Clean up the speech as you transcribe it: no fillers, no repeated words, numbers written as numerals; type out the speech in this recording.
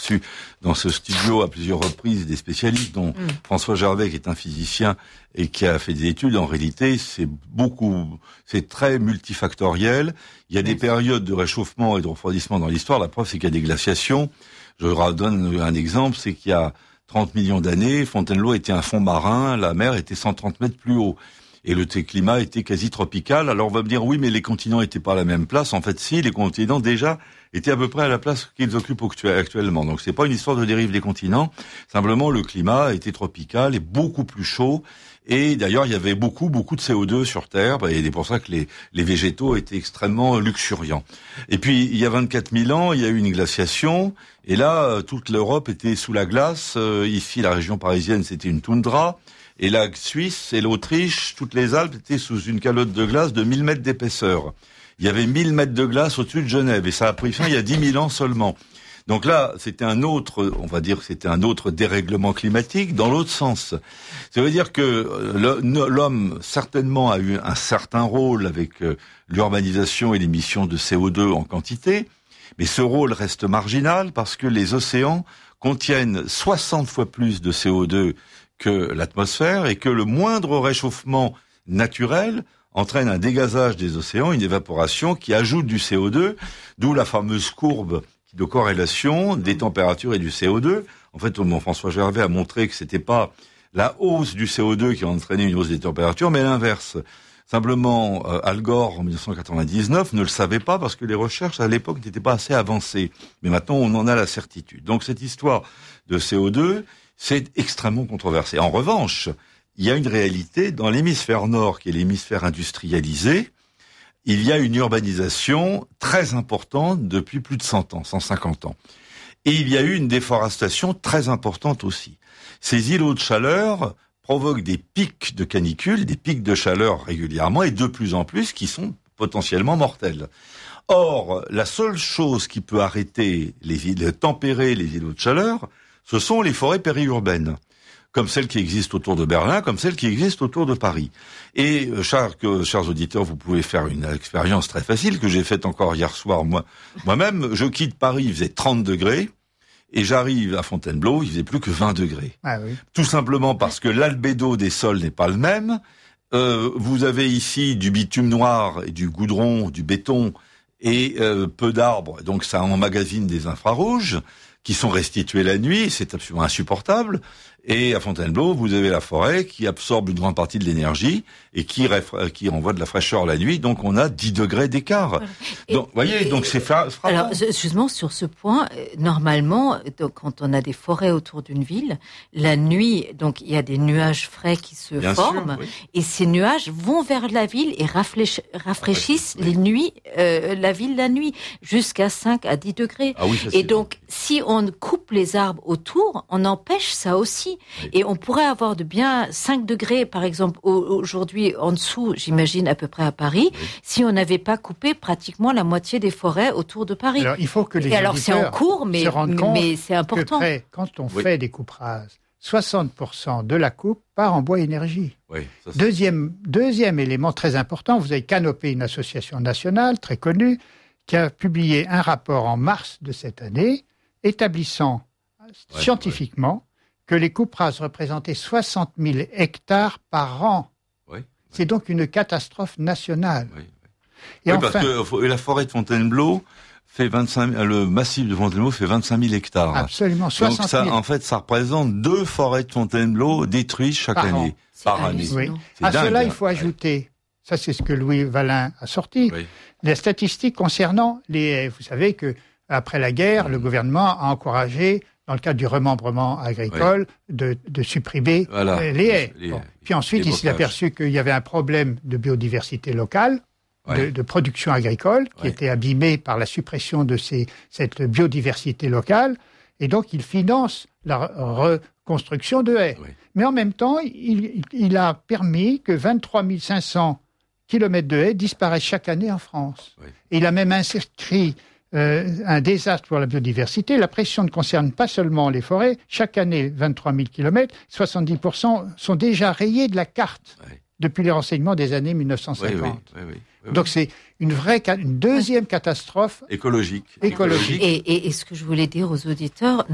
reçu dans ce studio à plusieurs reprises des spécialistes, dont François Gervais, qui est un physicien et qui a fait des études. En réalité, c'est très multifactoriel. Il y a des périodes de réchauffement et de refroidissement dans l'histoire. La preuve, c'est qu'il y a des glaciations. Je redonne un exemple, c'est qu'il y a 30 millions d'années, Fontainebleau était un fond marin, la mer était 130 mètres plus haut. Et le climat était quasi tropical. Alors on va me dire, oui, mais les continents étaient pas à la même place. En fait, si, les continents déjà étaient à peu près à la place qu'ils occupent actuellement. Donc c'est pas une histoire de dérive des continents. Simplement, le climat était tropical et beaucoup plus chaud. Et d'ailleurs, il y avait beaucoup de CO2 sur Terre. Et c'est pour ça que les végétaux étaient extrêmement luxuriants. Et puis, il y a 24 000 ans, il y a eu une glaciation. Et là, toute l'Europe était sous la glace. Ici, la région parisienne, c'était une toundra. Et la Suisse et l'Autriche, toutes les Alpes étaient sous une calotte de glace de 1000 mètres d'épaisseur. Il y avait 1000 mètres de glace au-dessus de Genève. Et ça a pris fin il y a 10 000 ans seulement. Donc là, c'était un autre dérèglement climatique dans l'autre sens. Ça veut dire que l'homme, certainement, a eu un certain rôle avec l'urbanisation et l'émission de CO2 en quantité. Mais ce rôle reste marginal parce que les océans contiennent 60 fois plus de CO2 que l'atmosphère et que le moindre réchauffement naturel entraîne un dégazage des océans, une évaporation qui ajoute du CO2, d'où la fameuse courbe de corrélation des températures et du CO2. En fait, François Gervais a montré que c'était pas la hausse du CO2 qui a entraîné une hausse des températures, mais l'inverse. Simplement, Al Gore, en 1999, ne le savait pas parce que les recherches, à l'époque, n'étaient pas assez avancées. Mais maintenant, on en a la certitude. Donc, cette histoire de CO2, c'est extrêmement controversé. En revanche, il y a une réalité dans l'hémisphère nord, qui est l'hémisphère industrialisé. Il y a une urbanisation très importante depuis plus de 100 ans, 150 ans. Et il y a eu une déforestation très importante aussi. Ces îlots de chaleur provoquent des pics de canicule, des pics de chaleur régulièrement, et de plus en plus, qui sont potentiellement mortels. Or, la seule chose qui peut arrêter tempérer les îlots de chaleur, ce sont les forêts périurbaines, comme celles qui existent autour de Berlin, comme celles qui existent autour de Paris. Et, chers auditeurs, vous pouvez faire une expérience très facile que j'ai faite encore hier soir moi-même. Je quitte Paris, il faisait 30 degrés, et j'arrive à Fontainebleau, il faisait plus que 20 degrés. Ah oui. Tout simplement parce que l'albédo des sols n'est pas le même. Vous avez ici du bitume noir et du goudron, du béton, et peu d'arbres, donc ça emmagasine des infrarouges qui sont restitués la nuit, c'est absolument insupportable. Et à Fontainebleau, vous avez la forêt qui absorbe une grande partie de l'énergie et qui envoie de la fraîcheur la nuit. Donc on a 10 degrés d'écart. Donc, voyez, donc c'est frappant. Alors, justement, sur ce point, normalement, donc, quand on a des forêts autour d'une ville, la nuit, donc il y a des nuages frais qui se forment, oui. Et ces nuages vont vers la ville et rafraîchissent les nuits, la ville la nuit, jusqu'à 5 à 10 degrés. Ah oui, ça, et donc, si on coupe les arbres autour, on empêche ça aussi. Oui. Et on pourrait avoir de bien 5 degrés, par exemple, aujourd'hui, en dessous, j'imagine, à peu près à Paris, oui. Si on n'avait pas coupé pratiquement la moitié des forêts autour de Paris. Alors, il faut que les auditeurs c'est en cours, mais c'est important. Quand on fait des coupes rases, 60% de la coupe part en bois énergie. Oui, ça, deuxième élément très important, vous avez Canopé, une association nationale très connue, qui a publié un rapport en mars de cette année, établissant scientifiquement que les coupes rases représentaient 60 000 hectares par an. Oui, oui. C'est donc une catastrophe nationale. Oui, oui. Et enfin, parce que la forêt de Fontainebleau fait le massif de Fontainebleau fait 25 000 hectares. Absolument, 60 000. Donc en fait, ça représente 2 forêts de Fontainebleau détruites chaque année. Par année. Oui. À cela, il faut ajouter, ça c'est ce que Louis Vallin a sorti, les statistiques concernant les haies. Vous savez que après la guerre, le gouvernement a encouragé, dans le cadre du remembrement agricole, de supprimer les haies. Puis ensuite, il s'est aperçu qu'il y avait un problème de biodiversité locale, de production agricole, qui était abîmée par la suppression de cette biodiversité locale, et donc il finance la reconstruction de haies. Oui. Mais en même temps, il a permis que 23 500 kilomètres de haies disparaissent chaque année en France. Oui. Et il a même inscrit un désastre pour la biodiversité. La pression ne concerne pas seulement les forêts. Chaque année, 23 000 kilomètres, 70% sont déjà rayés de la carte depuis les renseignements des années 1950. Oui. Donc c'est une deuxième catastrophe écologique. Et ce que je voulais dire aux auditeurs,